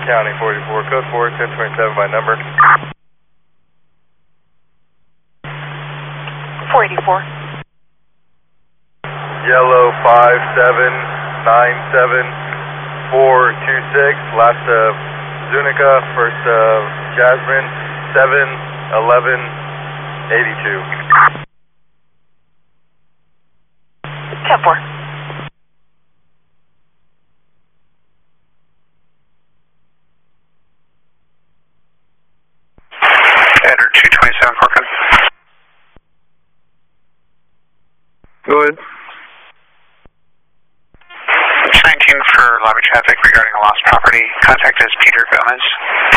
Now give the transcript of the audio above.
County 44, code 4, 1027 by number. 484. Yellow 5797426, last of Zunica, first of Jasmine, 71182. 10-4. Enter 227 Parkin. Go ahead. 19 for lobby traffic regarding a lost property. Contact is Peter Gomez.